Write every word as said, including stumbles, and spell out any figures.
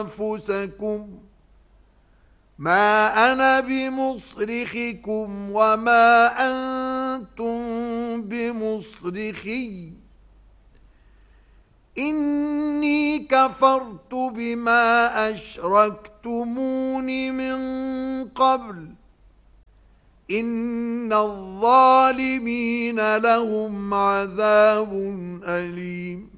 أنفسكم ما أنا بمصرخكم وما أنتم بمصرخي إني كفرت بما أشركتمون من قبل إن الظالمين لهم عذاب أليم